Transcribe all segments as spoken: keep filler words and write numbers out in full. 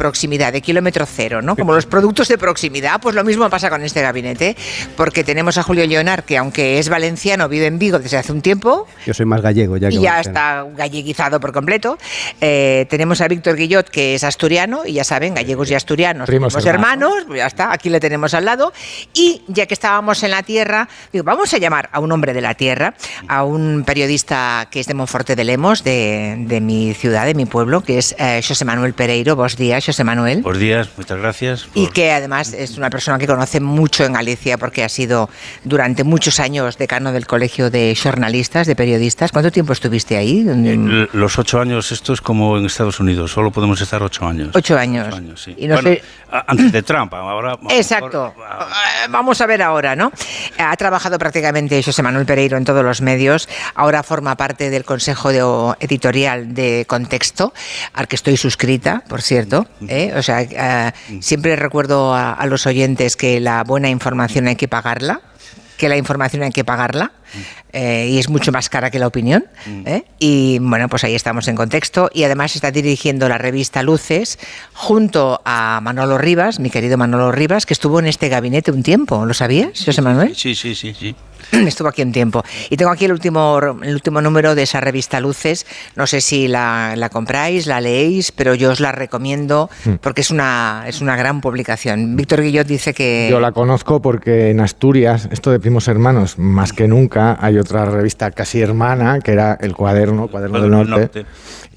proximidad, de kilómetro cero, ¿no? Como los productos de proximidad, pues lo mismo pasa con este gabinete, porque tenemos a Julio Lleonart, que aunque es valenciano, vive en Vigo desde hace un tiempo. Yo soy más gallego, ya que y ya está galleguizado por completo. Eh, tenemos a Víctor Guillot, que es asturiano, y ya saben, gallegos y asturianos, primos somos hermanos. hermanos, pues ya está, aquí le tenemos al lado. Y ya que estábamos en la tierra, digo, vamos a llamar a un hombre de la tierra, a un periodista que es de Monforte de Lemos, de, de mi ciudad, de mi pueblo, que es eh, Xosé Manuel Pereiro. Buenos días, Xosé Manuel. Buenos días, muchas gracias. Por... Y que además es una persona que conoce mucho en Galicia, porque ha sido durante muchos años decano del Colegio de Jornalistas, de periodistas. ¿Cuánto tiempo estuviste ahí? Eh, los ocho años, esto es como en Estados Unidos, solo podemos estar ocho años. Ocho años. Ocho años, sí. Y no bueno, sé... antes de Trump, ahora... Exacto. Ahora, vamos a ver ahora, ¿no? Ha trabajado prácticamente Xosé Manuel Pereiro en todos los medios, ahora forma parte del Consejo de, Editorial de Contexto, al que estoy suscrita, por cierto, ¿eh? O sea, eh, siempre recuerdo a, a los oyentes que la buena información hay que pagarla, que la información hay que pagarla, eh, y es mucho más cara que la opinión, ¿eh? Y bueno, pues ahí estamos en Contexto, y además está dirigiendo la revista Luces junto a Manolo Rivas, mi querido Manolo Rivas, que estuvo en este gabinete un tiempo. ¿Lo sabías, José Manuel? Sí, sí, sí, sí. Estuvo aquí un tiempo. Y tengo aquí el último, el último número de esa revista Luces. No sé si la, la compráis, la leéis, pero yo os la recomiendo porque es una, es una gran publicación. Víctor Guillot dice que... Yo la conozco porque en Asturias, esto de primos hermanos, más que nunca, hay otra revista casi hermana, que era El Cuaderno, Cuaderno del Norte, Norte.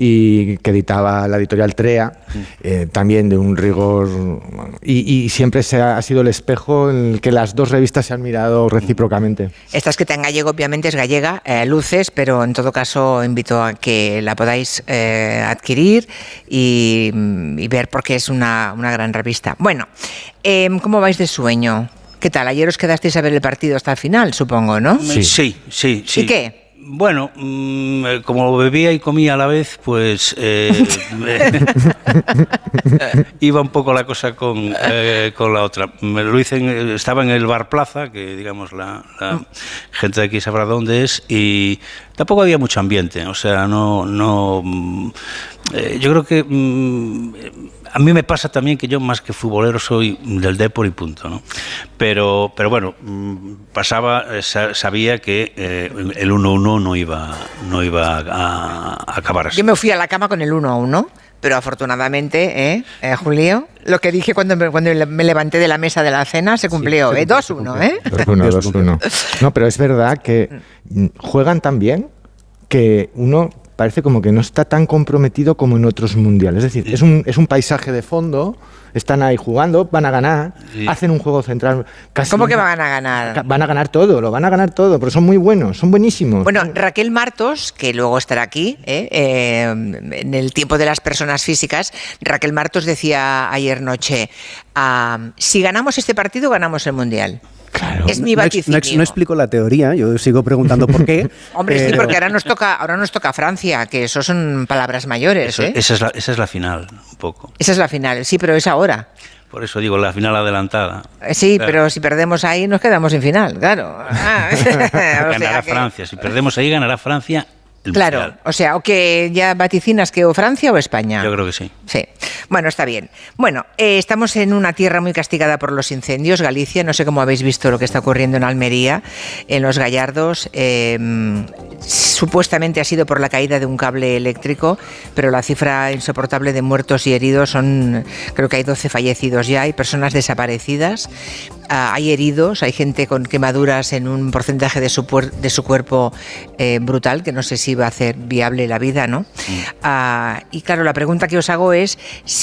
y que editaba la editorial Trea, eh, también de un rigor... Y, y siempre se ha, ha sido el espejo en el que las dos revistas se han mirado recíprocamente. Esta escrita en gallego, obviamente es gallega, eh, Luces, pero en todo caso invito a que la podáis eh, adquirir y, y ver, porque es una, una gran revista. Bueno, eh, ¿cómo vais de sueño? ¿Qué tal? Ayer os quedasteis a ver el partido hasta el final, supongo, ¿no? Sí, sí, sí. sí. ¿Y qué? Bueno, mmm, como bebía y comía a la vez, pues eh, iba un poco la cosa con, eh, con la otra. Me lo hice en, estaba en el Bar Plaza, que digamos la, la gente de aquí sabrá dónde es, y tampoco había mucho ambiente. O sea, no, no. Eh, yo creo que mmm, a mí me pasa también que yo, más que futbolero, soy del Depor y punto, ¿no? Pero, pero bueno, pasaba, sabía que eh, el uno uno no iba, no iba a, a acabar así. Yo me fui a la cama con el uno a uno, pero afortunadamente, ¿eh, eh Julio? Lo que dije cuando me, cuando me levanté de la mesa de la cena se cumplió, sí, ¿eh? dos uno, ¿eh? dos uno, dos uno. No, pero es verdad que juegan tan bien que uno... parece como que no está tan comprometido como en otros mundiales. Es decir, es un, es un paisaje de fondo, están ahí jugando, van a ganar, sí. hacen un juego central. Casi ¿Cómo que van a ganar? Van a ganar todo, lo van a ganar todo, pero son muy buenos, son buenísimos. Bueno, Raquel Martos, que luego estará aquí, ¿eh? Eh, en el tiempo de las personas físicas, Raquel Martos decía ayer noche, uh, si ganamos este partido, ganamos el mundial. Claro. Es mi vaticinio. No, no, no explico la teoría, yo sigo preguntando por qué. Hombre, pero... sí, porque ahora nos toca, ahora nos toca Francia, que eso son palabras mayores. Eso, ¿eh? esa, es la, esa es la final, un poco. Esa es la final, sí, pero es ahora. Por eso digo, la final adelantada. Sí, claro. Pero si perdemos ahí nos quedamos sin final, claro. Ah, ganará o sea que... Francia, si perdemos ahí ganará Francia. El claro, mundial. O sea, o que ya vaticinas que o Francia o España. Yo creo que sí. Sí, bueno, está bien. Bueno, eh, estamos en una tierra muy castigada por los incendios, Galicia, no sé cómo habéis visto lo que está ocurriendo en Almería, en Los Gallardos, eh, supuestamente ha sido por la caída de un cable eléctrico, pero la cifra insoportable de muertos y heridos son, creo que hay doce fallecidos ya, hay personas desaparecidas, uh, hay heridos, hay gente con quemaduras en un porcentaje de su, de su cuerpo eh, brutal, que no sé si va a hacer viable la vida, ¿no? Mm. Uh, y claro, la pregunta que os hago es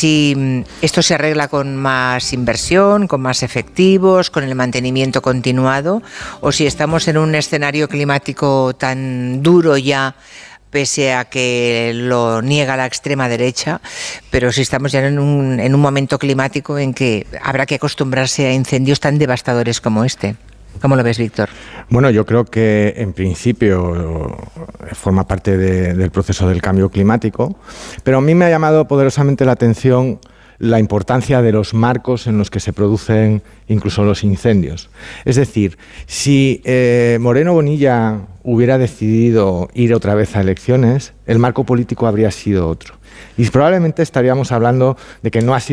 si esto se arregla con más inversión, con más efectivos, con el mantenimiento continuado, o si estamos en un escenario climático tan duro ya, pese a que lo niega la extrema derecha, pero si estamos ya en un, en un momento climático en que habrá que acostumbrarse a incendios tan devastadores como este. ¿Cómo lo ves, Víctor? Bueno, yo creo que en principio forma parte de, del proceso del cambio climático, pero a mí me ha llamado poderosamente la atención la importancia de los marcos en los que se producen incluso los incendios. Es decir, si eh, Moreno Bonilla hubiera decidido ir otra vez a elecciones, el marco político habría sido otro. Y probablemente estaríamos hablando de que no ha sido